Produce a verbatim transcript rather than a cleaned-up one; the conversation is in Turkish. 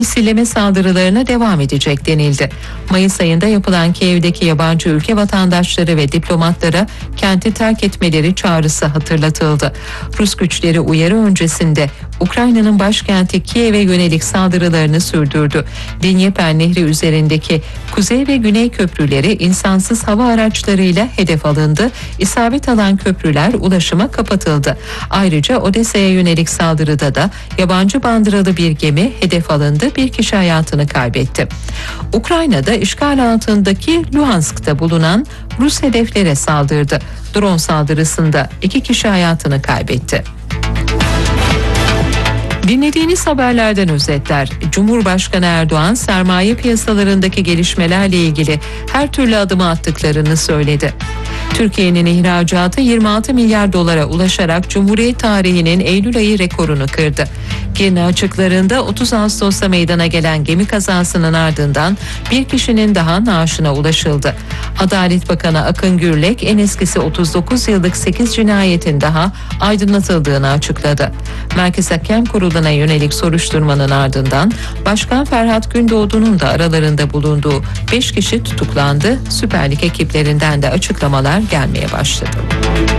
misilleme saldırılarına devam edecek denildi. Mayıs ayında yapılan Kiev'deki yabancı ülke vatandaşları ve diplomatlara kenti terk etmeleri çağrısı hatırlatıldı. Rus güçleri uyarı öncesinde Ukrayna'nın başkenti Kiev'e yönelik saldırılarını sürdürdü. Dnyeper Nehri üzerindeki kuzey ve güney köprüleri insansız hava araçlarıyla hedef alındı. İsabet alan köprüler ulaşıma kapatıldı. Ayrıca Odessa'ya yönelik saldırıda da yabancı bandıralı bir gemi hedef alındı. Bir kişi hayatını kaybetti. Ukrayna'da işgal altındaki Luhansk'ta bulunan Rus hedeflere saldırdı. Drone saldırısında iki kişi hayatını kaybetti. Dinlediğiniz haberlerden özetler. Cumhurbaşkanı Erdoğan sermaye piyasalarındaki gelişmelerle ilgili her türlü adımı attıklarını söyledi. Türkiye'nin ihracatı yirmi altı milyar dolara ulaşarak Cumhuriyet tarihinin Eylül ayı rekorunu kırdı. Girne açıklarında otuz Ağustos'ta meydana gelen gemi kazasının ardından bir kişinin daha naaşına ulaşıldı. Adalet Bakanı Akın Gürlek en eskisi otuz dokuz yıllık sekiz cinayetin daha aydınlatıldığını açıkladı. Merkez Hakem Kurulu'na yönelik soruşturmanın ardından Başkan Ferhat Gündoğdu'nun da aralarında bulunduğu beş kişi tutuklandı. Süper Lig ekiplerinden de açıklamalar gelmeye başladı.